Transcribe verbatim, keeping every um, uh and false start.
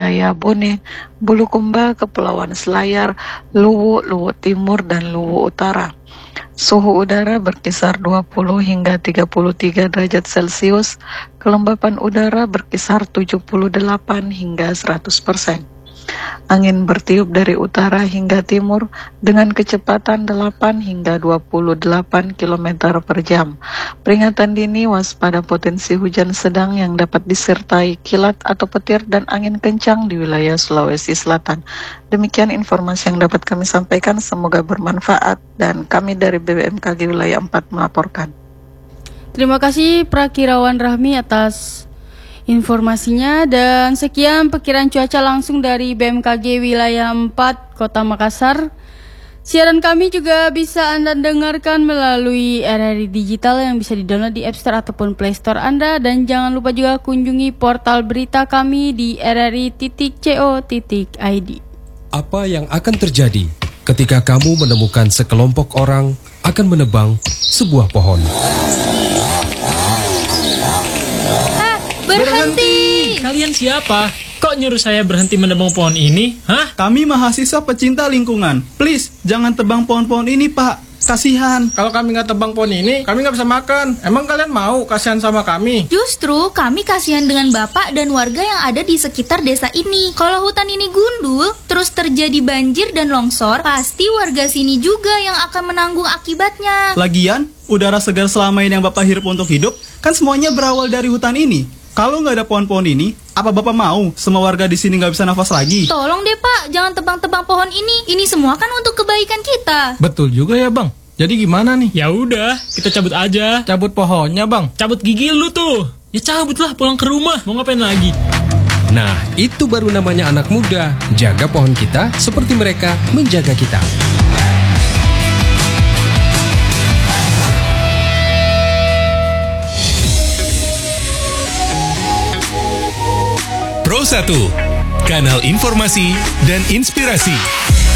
wilayah Bone, Bulukumba, Kepulauan Selayar, Luwu, Luwu Timur, dan Luwu Utara. Suhu udara berkisar dua puluh hingga tiga puluh tiga derajat Celcius, kelembapan udara berkisar tujuh puluh delapan hingga seratus persen. Angin bertiup dari utara hingga timur dengan kecepatan delapan hingga dua puluh delapan kilometer per jam. Peringatan dini waspada potensi hujan sedang yang dapat disertai kilat atau petir dan angin kencang di wilayah Sulawesi Selatan. Demikian informasi yang dapat kami sampaikan, semoga bermanfaat, dan kami dari B B M K G Wilayah empat melaporkan. Terima kasih Prakirawan Rahmi atas informasinya, dan sekian perkiraan cuaca langsung dari B M K G Wilayah empat Kota Makassar. Siaran kami juga bisa Anda dengarkan melalui R R I Digital yang bisa di-download di App Store ataupun Play Store Anda, dan jangan lupa juga kunjungi portal berita kami di r r i titik co titik i d. Apa yang akan terjadi ketika kamu menemukan sekelompok orang akan menebang sebuah pohon? Berhenti! Kalian siapa? Kok nyuruh saya berhenti menebang pohon ini? Hah? Kami mahasiswa pecinta lingkungan. Please, jangan tebang pohon-pohon ini, Pak. Kasihan. Kalau kami nggak tebang pohon ini, kami nggak bisa makan. Emang kalian mau kasihan sama kami? Justru kami kasihan dengan Bapak dan warga yang ada di sekitar desa ini. Kalau hutan ini gundul, terus terjadi banjir dan longsor, pasti warga sini juga yang akan menanggung akibatnya. Lagian, udara segar selama ini yang Bapak hirup untuk hidup, kan semuanya berawal dari hutan ini. Kalau nggak ada pohon-pohon ini, apa Bapak mau semua warga di sini nggak bisa nafas lagi? Tolong deh Pak, jangan tebang-tebang pohon ini. Ini semua kan untuk kebaikan kita. Betul juga ya Bang. Jadi gimana nih? Ya udah, kita cabut aja. Cabut pohonnya Bang. Cabut gigi lu tuh. Ya cabutlah, pulang ke rumah. Mau ngapain lagi? Nah, itu baru namanya anak muda. Jaga pohon kita seperti mereka menjaga kita. Pro satu, kanal informasi dan inspirasi.